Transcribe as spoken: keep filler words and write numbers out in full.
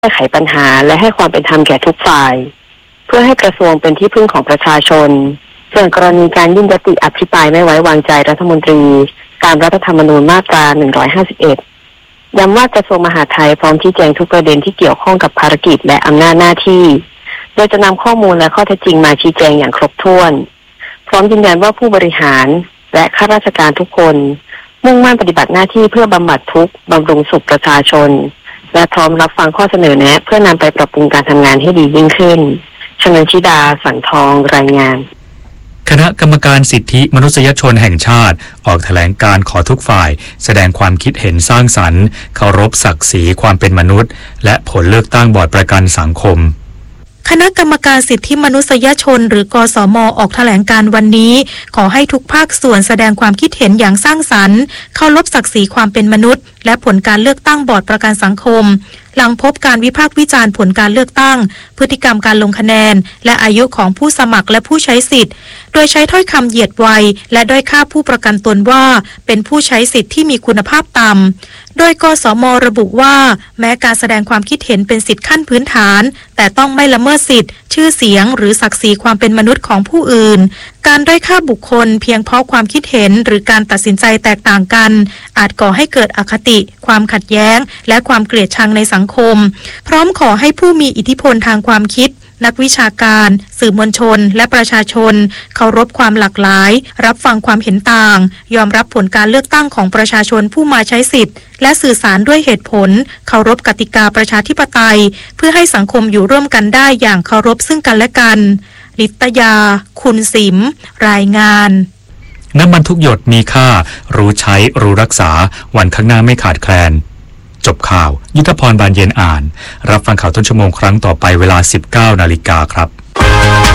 แก้ไขปัญหาและให้ความเป็นธรรมแก่ทุกฝ่ายเพื่อให้กระทรวงเป็นที่พึ่งของประชาชนส่วนกรณีการยื่นยติอภิปรายไม่ไว้วางใจรัฐมนตรีตามรัฐธรรมนูญมาตราหนึ่งร้อยห้าสิบเอ็ดย้ำว่ากระทรวงมหาดไทยพร้อมชี้แจงทุกประเด็นที่เกี่ยวข้องกับภารกิจและอำนาจหน้าที่โดยจะนำข้อมูลและข้อเท็จจริงมาชี้แจงอย่างครบถ้วนพร้อมยืนยันว่าผู้บริหารและข้าราชการทุกคนมุ่งมั่นปฏิบัติหน้าที่เพื่อบำบัดทุกข์บำรุงสุขประชาชนและพร้อมรับฟังข้อเสนอแนะเพื่อนำไปปรับปรุงการทำงานให้ดียิ่งขึ้นชนันชิดาสังทองรายงานคณะกรรมการสิทธิมนุษยชนแห่งชาติออกแถลงการขอทุกฝ่ายแสดงความคิดเห็นสร้างสรรค์เคารพศักดิ์ศรีความเป็นมนุษย์และผลเลือกตั้งบอร์ดประกันสังคมคณะกรรมการสิทธิมนุษยชนหรือกสม.ออกแถลงการวันนี้ขอให้ทุกภาคส่วนแสดงความคิดเห็นอย่างสร้างสรรค์เคารพศักดิ์ศรีความเป็นมนุษย์และผลการเลือกตั้งบอร์ดประกันสังคมหลังพบการวิพากษ์วิจารณ์ผลการเลือกตั้งพฤติกรรมการลงคะแนนและอายุของผู้สมัครและผู้ใช้สิทธิ์โดยใช้ถ้อยคำเหยียดวัยและด้อยค่าผู้ประกันตนว่าเป็นผู้ใช้สิทธิ์ที่มีคุณภาพต่ำโดยกสม.ระบุว่าแม้การแสดงความคิดเห็นเป็นสิทธิขั้นพื้นฐานแต่ต้องไม่ละเมิดสิทธิ์ชื่อเสียงหรือศักดิ์ศรีความเป็นมนุษย์ของผู้อื่นการด้อยค่าบุคคลเพียงเพราะความคิดเห็นหรือการตัดสินใจแตกต่างกันอาจก่อให้เกิดอคติความขัดแย้งและความเกลียดชังในสังคมพร้อมขอให้ผู้มีอิทธิพลทางความคิดนักวิชาการสื่อมวลชนและประชาชนเคารพความหลากหลายรับฟังความเห็นต่างยอมรับผลการเลือกตั้งของประชาชนผู้มาใช้สิทธิ์และสื่อสารด้วยเหตุผลเคารพกติกาประชาธิปไตยเพื่อให้สังคมอยู่ร่วมกันได้อย่างเคารพซึ่งกันและกันลิตยาคุณสิมรายงานน้ำมันทุกหยดมีค่ารู้ใช้รู้รักษาวันข้างหน้าไม่ขาดแคลนจบข่าวยุทธพรบานเย็นอ่านรับฟังข่าวต้นชั่วโมงครั้งต่อไปเวลา สิบเก้านาฬิกาครับ